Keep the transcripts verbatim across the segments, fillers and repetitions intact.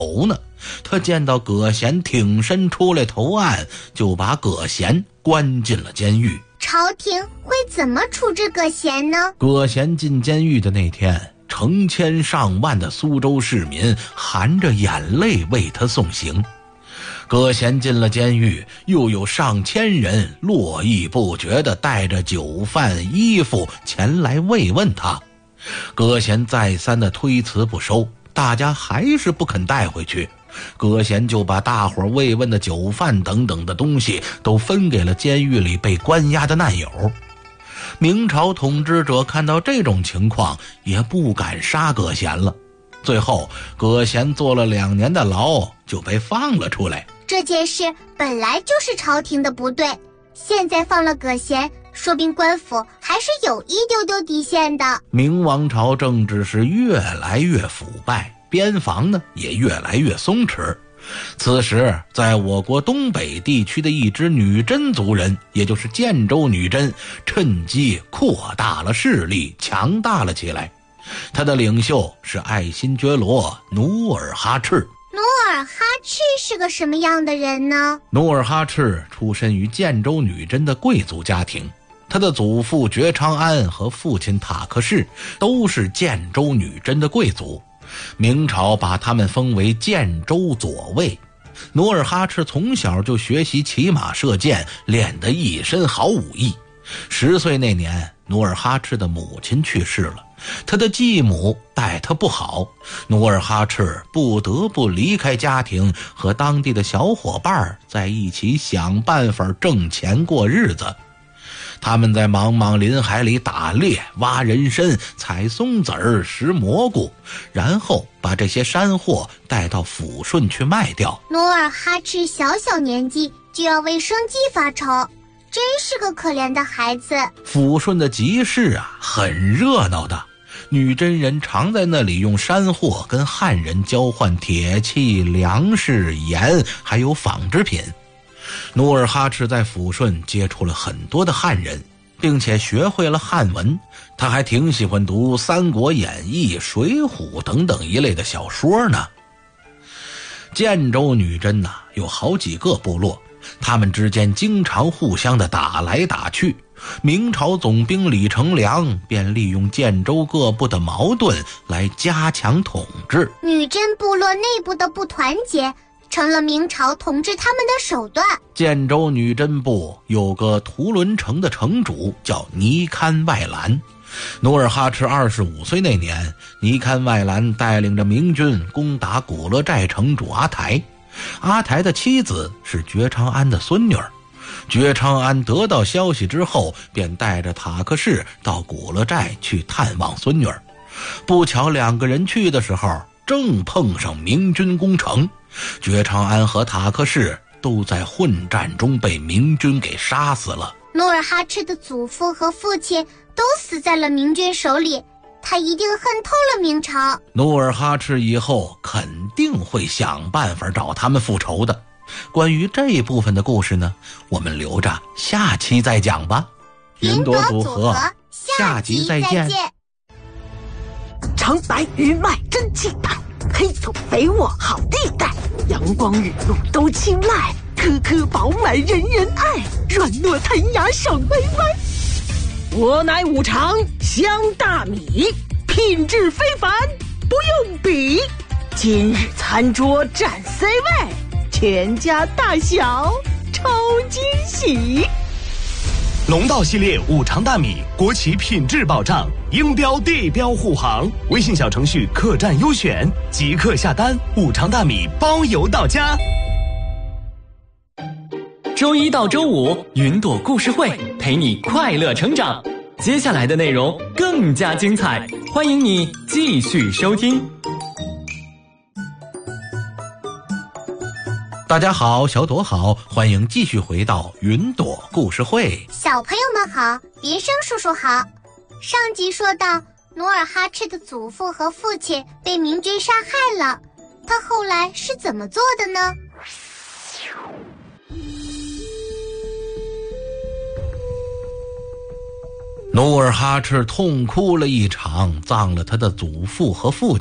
呢。他见到葛贤挺身出来投案，就把葛贤关进了监狱。 朝廷会怎么处置葛贤呢？ 葛贤进监狱的那天，成千上万的苏州市民含着眼泪为他送行。葛贤进了监狱，又有上千人络绎不绝地带着酒饭衣服前来慰问他。葛贤再三的推辞不收，大家还是不肯带回去。葛贤就把大伙慰问的酒饭等等的东西都分给了监狱里被关押的难友。明朝统治者看到这种情况，也不敢杀葛贤了。最后葛贤坐了两年的牢，就被放了出来。 这件事本来就是朝廷的不对，现在放了葛贤，说明官府还是有一丢丢底线的。 明王朝政治是越来越腐败，边防呢也越来越松弛。此时在我国东北地区的一支女真族人，也就是建州女真，趁机扩大了势力，强大了起来。他的领袖是爱新觉罗努尔哈赤。 努尔哈赤是个什么样的人呢？ 努尔哈赤出身于建州女真的贵族家庭，他的祖父觉昌安和父亲塔克氏都是建州女真的贵族，明朝把他们封为建州左卫。努尔哈赤从小就学习骑马射箭，练得一身好武艺。十岁那年，努尔哈赤的母亲去世了，他的继母待他不好，努尔哈赤不得不离开家庭，和当地的小伙伴在一起想办法挣钱过日子。他们在茫茫林海里打猎、挖人参、采松子儿、拾蘑菇，然后把这些山货带到抚顺去卖掉。 努尔哈赤小小年纪就要为生计发愁，真是个可怜的孩子。 抚顺的集市啊，很热闹的，女真人常在那里用山货跟汉人交换铁器、粮食、盐，还有纺织品。努尔哈赤在抚顺接触了很多的汉人，并且学会了汉文。他还挺喜欢读《三国演义》《水浒》等等一类的小说呢。建州女真呐，有好几个部落，他们之间经常互相的打来打去。明朝总兵李成梁便利用建州各部的矛盾来加强统治。 女真部落内部的不团结成了明朝统治他们的手段。 建州女真部有个图伦城的城主叫尼堪外兰。努尔哈赤二十五岁那年，尼堪外兰带领着明军攻打古勒寨城主阿台。阿台的妻子是觉昌安的孙女儿。觉昌安得到消息之后，便带着塔克氏到古勒寨去探望孙女儿。不巧两个人去的时候，正碰上明军攻城，觉昌安和塔克氏都在混战中被明军给杀死了。 努尔哈赤的祖父和父亲都死在了明军手里，他一定恨透了明朝。 努尔哈赤以后肯定会想办法找他们复仇的。关于这一部分的故事呢，我们留着下期再讲吧。 云朵组合，下集再见。 长白日脉真气派，黑土肥沃好地带，阳光雨露都青睐，颗颗饱满人人爱，软糯弹牙爽歪歪。我乃五常香大米，品质非凡不用比，今日餐桌占 C 位，全家大小超惊喜。 龙道系列五常大米，国企品质保障，应标地标护航。微信小程序客栈优选，即刻下单，五常大米包邮到家。 周一到周五，云朵故事会陪你快乐成长。接下来的内容更加精彩，欢迎你继续收听。 大家好，小朵好，欢迎继续回到云朵故事会。 小朋友们好，林生叔叔好。上集说到，努尔哈赤的祖父和父亲被明军杀害了，他后来是怎么做的呢？ 努尔哈赤痛哭了一场，葬了他的祖父和父亲。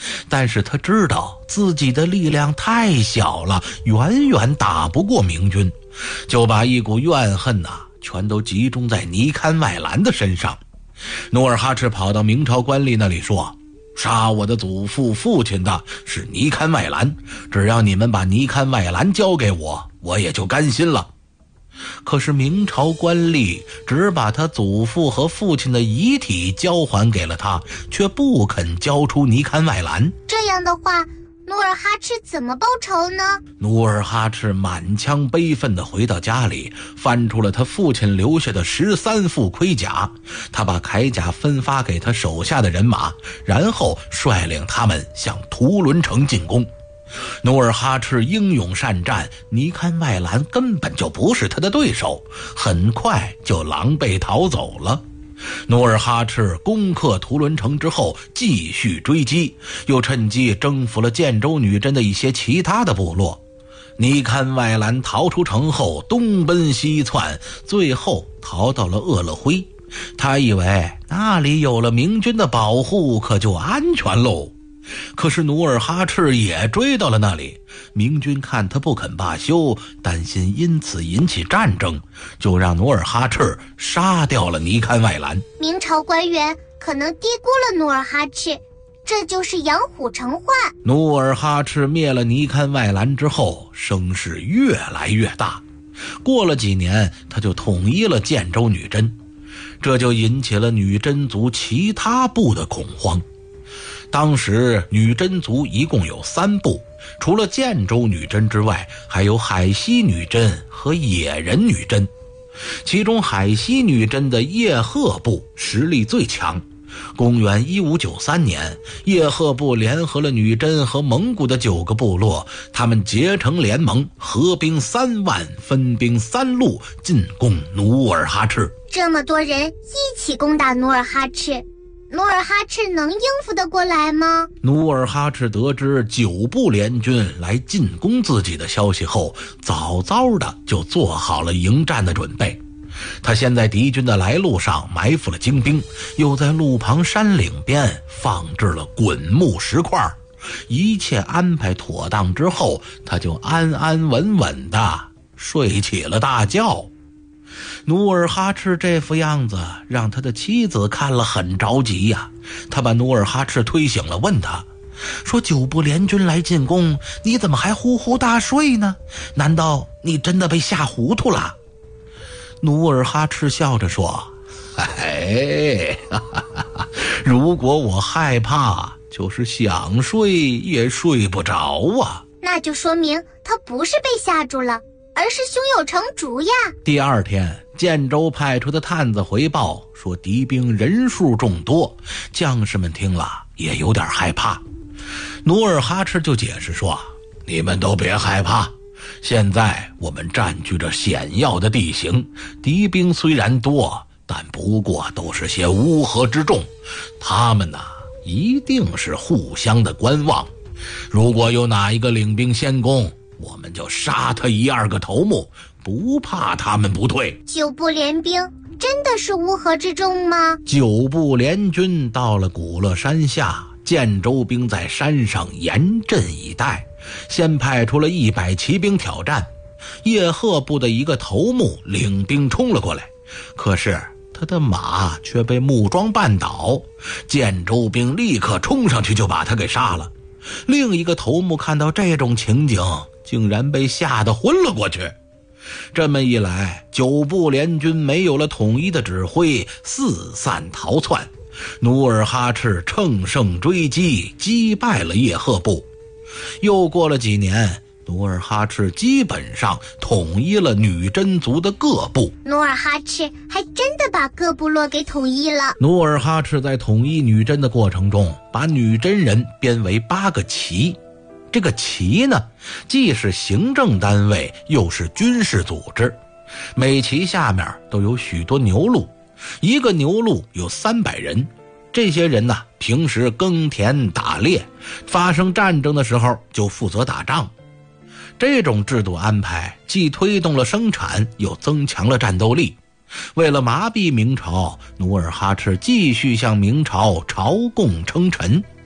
但是他知道自己的力量太小了，远远打不过明军，就把一股怨恨呐、啊、全都集中在尼堪外兰的身上。努尔哈赤跑到明朝官吏那里说，杀我的祖父父亲的是尼堪外兰，只要你们把尼堪外兰交给我，我也就甘心了。可是明朝官吏只把他祖父和父亲的遗体交还给了他，却不肯交出尼堪外兰。 这样的话，努尔哈赤怎么报仇呢？ 努尔哈赤满腔悲愤地回到家里，翻出了他父亲留下的十三副盔甲，他把铠甲分发给他手下的人马，然后率领他们向图伦城进攻。努尔哈赤英勇善战，尼堪外兰根本就不是他的对手，很快就狼狈逃走了。努尔哈赤攻克图伦城之后继续追击，又趁机征服了建州女真的一些其他的部落。尼堪外兰逃出城后东奔西窜，最后逃到了鄂勒辉。他以为那里有了明军的保护，可就安全喽。可是努尔哈赤也追到了那里，明军看他不肯罢休，担心因此引起战争，就让努尔哈赤杀掉了尼堪外兰。 明朝官员可能低估了努尔哈赤，这就是养虎成患。 努尔哈赤灭了尼堪外兰之后，声势越来越大，过了几年他就统一了建州女真，这就引起了女真族其他部的恐慌。当时女真族一共有三部，除了建州女真之外，还有海西女真和野人女真。其中海西女真的叶赫部实力最强。公元一五九三年，叶赫部联合了女真和蒙古的九个部落，他们结成联盟，合兵三万，分兵三路，进攻努尔哈赤。 这么多人一起攻打努尔哈赤，努尔哈赤能应付得过来吗？ 努尔哈赤得知九部联军来进攻自己的消息后，早早的就做好了迎战的准备。他先在敌军的来路上埋伏了精兵，又在路旁山岭边放置了滚木石块。一切安排妥当之后，他就安安稳稳的睡起了大觉。努尔哈赤这副样子让他的妻子看了很着急呀、啊，他把努尔哈赤推醒了，问他说，九部联军来进攻，你怎么还呼呼大睡呢？难道你真的被吓糊涂了？努尔哈赤笑着说，哎，哈哈哈，如果我害怕，就是想睡也睡不着啊。 那就说明他不是被吓住了，而是胸有成竹呀。 第二天，建州派出的探子回报说，敌兵人数众多，将士们听了也有点害怕。努尔哈赤就解释说，你们都别害怕，现在我们占据着险要的地形，敌兵虽然多，但不过都是些乌合之众，他们呢一定是互相的观望，如果有哪一个领兵先攻，我们就杀他一二个头目，不怕他们不退。 九部联兵真的是乌合之众吗？ 九部联军到了古勒山下，建州兵在山上严阵以待，先派出了一百骑兵挑战。叶赫部的一个头目领兵冲了过来，可是他的马却被木桩绊倒，建州兵立刻冲上去就把他给杀了。另一个头目看到这种情景，竟然被吓得昏了过去。这么一来，九部联军没有了统一的指挥，四散逃窜。努尔哈赤乘胜追击，击败了叶赫部。又过了几年，努尔哈赤基本上统一了女真族的各部。 努尔哈赤还真的把各部落给统一了。 努尔哈赤在统一女真的过程中，把女真人编为八个旗。这个旗呢，既是行政单位，又是军事组织。每旗下面都有许多牛录，一个牛录有三百人。这些人呢，平时耕田打猎，发生战争的时候就负责打仗。这种制度安排既推动了生产，又增强了战斗力。为了麻痹明朝，努尔哈赤继续向明朝朝贡称臣。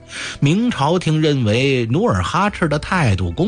明朝廷认为努尔哈赤的态度公